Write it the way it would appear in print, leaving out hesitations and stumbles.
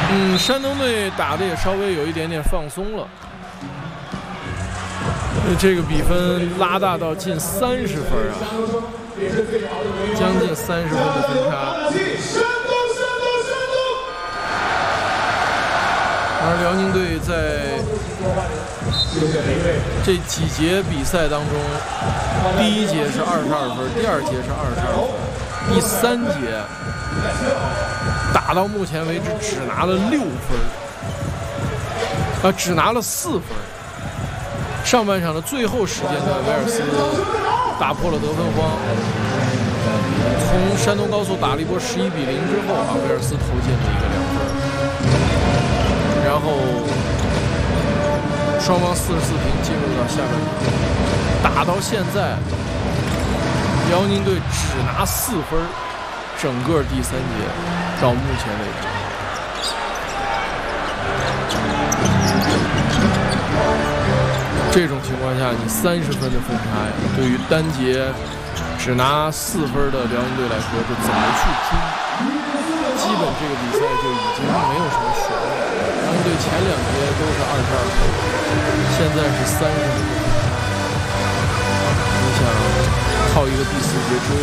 山东队打的也稍微有一点点放松了，这个比分拉大到近30分啊，将近30分的分差。而辽宁队在这几节比赛当中，第1节是22分，第2节是22分，第3节打到目前为止只拿了6分，只拿了4分。上半场的最后时间段，威尔斯打破了得分荒，从山东高速打了一波11比0之后啊，威尔斯投进了一个2分。然后双方44平进入到下半场，打到现在，辽宁队只拿4分，整个第3节到目前为止。这种情况下，你30分的分差呀，对于单节只拿4分的辽宁队来说，这怎么去拼？基本这个比赛就已经没有什么悬念了。辽宁队前2节都是22分，现在是30分的分差。你想靠一个第4节追